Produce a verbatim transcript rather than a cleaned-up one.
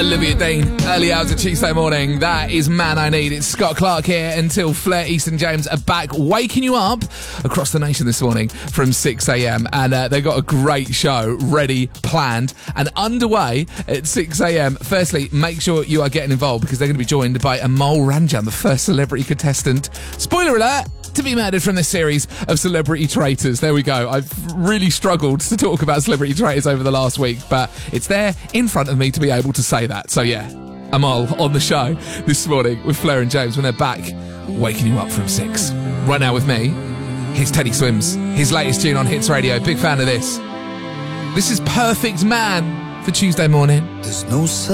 Olivia Dean, early hours of Tuesday morning. That is Man I Need. It's Scott Clark here until Flair, Easton James are back, waking you up across the nation this morning from six a.m. And uh, they've got a great show ready, planned, and underway at six a.m. Firstly, make sure you are getting involved because they're going to be joined by Amol Ranjan, the first celebrity contestant. Spoiler alert! To be murdered from this series of celebrity traitors. There we go. I've really struggled to talk about celebrity traitors over the last week, but it's there in front of me to be able to say that. So yeah, Amol on the show this morning with Flair and James when they're back, waking you up from six. Right now with me, here's Teddy Swims. His latest tune on Hits Radio. Big fan of this. This is Perfect Man for Tuesday morning. There's no